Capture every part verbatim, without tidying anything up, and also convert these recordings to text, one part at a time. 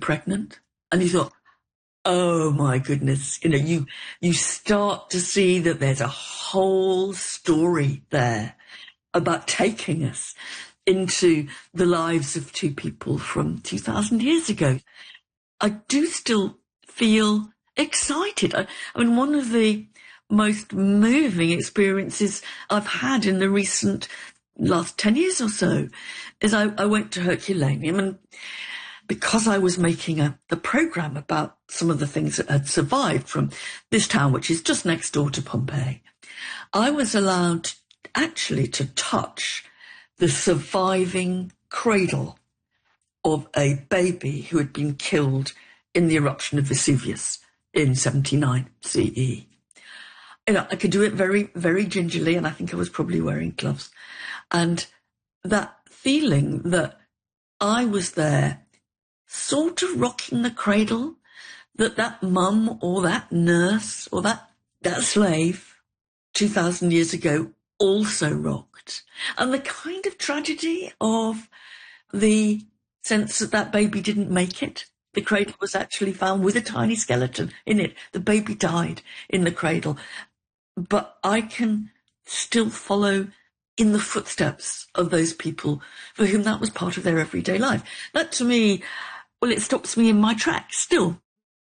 pregnant, and you thought, oh my goodness, you know, you you start to see that there's a whole story there about taking us into the lives of two people from two thousand years ago. I do still feel excited. I, I mean, one of the most moving experiences I've had in the recent last ten years or so is I, I went to Herculaneum, and because I was making a the programme about some of the things that had survived from this town, which is just next door to Pompeii, I was allowed actually to touch the surviving cradle of a baby who had been killed in the eruption of Vesuvius in seventy-nine C E. You know, I could do it very, very gingerly, and I think I was probably wearing gloves. And that feeling that I was there sort of rocking the cradle that that mum or that nurse or that, that slave two thousand years ago also rocked. And the kind of tragedy of the sense that that baby didn't make it. The cradle was actually found with a tiny skeleton in it. The baby died in the cradle. But I can still follow in the footsteps of those people for whom that was part of their everyday life. That, to me, well, it stops me in my tracks still.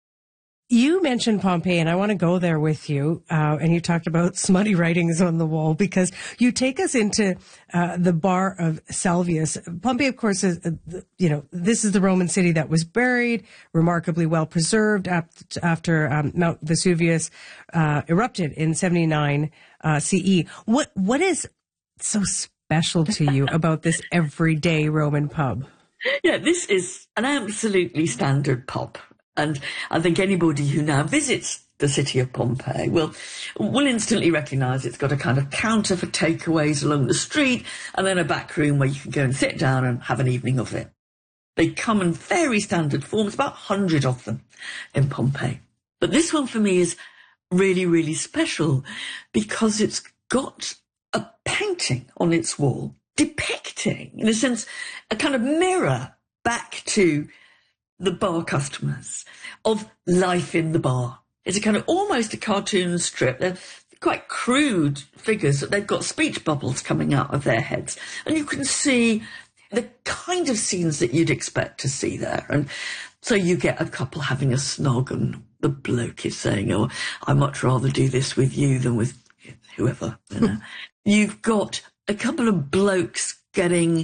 You mentioned Pompeii, and I want to go there with you. Uh, and you talked about smutty writings on the wall, because you take us into uh, the bar of Salvius. Pompeii, of course, is, uh, you know, this is the Roman city that was buried, remarkably well preserved after, after um, Mount Vesuvius uh, erupted in seventy-nine uh, C E. What what is so special to you about this everyday Roman pub? Yeah, this is an absolutely standard pub. And I think anybody who now visits the city of Pompeii will, will instantly recognise it's got a kind of counter for takeaways along the street, and then a back room where you can go and sit down and have an evening of it. They come in very standard forms, about one hundred of them in Pompeii. But this one for me is really, really special because it's got a painting on its wall depicting, in a sense, a kind of mirror back to the bar customers of life in the bar. It's a kind of almost a cartoon strip. They're quite crude figures that they've got speech bubbles coming out of their heads. And you can see the kind of scenes that you'd expect to see there. And so you get a couple having a snog, and the bloke is saying, oh, I'd much rather do this with you than with whoever. You know? You've got a couple of blokes getting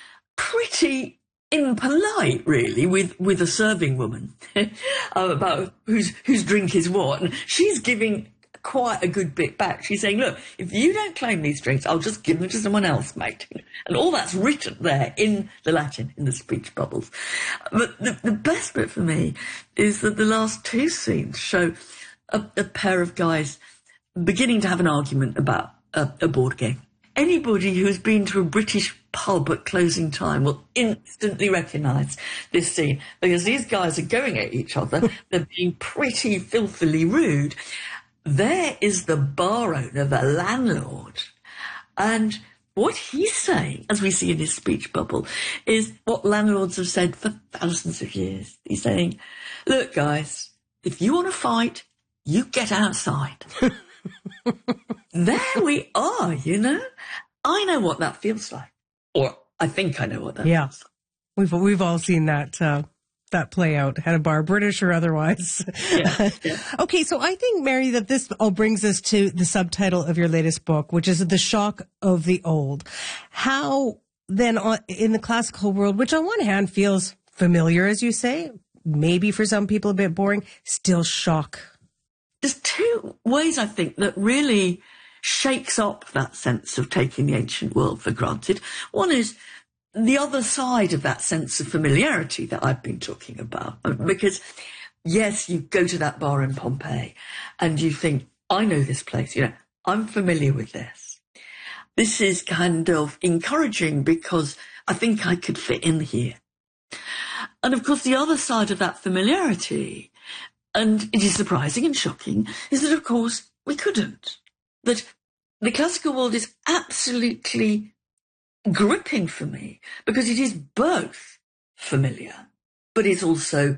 pretty impolite, really, with, with a serving woman about whose whose drink is what. And she's giving quite a good bit back. She's saying, look, if you don't claim these drinks, I'll just give them to someone else, mate. And all that's written there in the Latin, in the speech bubbles. But the, the best bit for me is that the last two scenes show a, a pair of guys beginning to have an argument about a, a board game. Anybody who's been to a British pub at closing time will instantly recognise this scene, because these guys are going at each other. They're being pretty filthily rude. There is the bar owner, the landlord, and what he's saying, as we see in his speech bubble, is what landlords have said for thousands of years. He's saying, look, guys, if you want to fight, you get outside. There we are, you know. I know what that feels like. Or I think I know what that yeah. feels like. We've we've all seen that uh, that play out at a bar, British or otherwise. Yeah, yeah. Okay, so I think, Mary, that this all brings us to the subtitle of your latest book, which is The Shock of the Old. How then, in the classical world, which on one hand feels familiar, as you say, maybe for some people a bit boring, still shock? There's two ways, I think, that really shakes up that sense of taking the ancient world for granted. One is the other side of that sense of familiarity that I've been talking about. Because, yes, you go to that bar in Pompeii and you think, I know this place, you know, I'm familiar with this. This is kind of encouraging because I think I could fit in here. And, of course, the other side of that familiarity, and it is surprising and shocking, is that, of course, we couldn't. That the classical world is absolutely gripping for me because it is both familiar, but it's also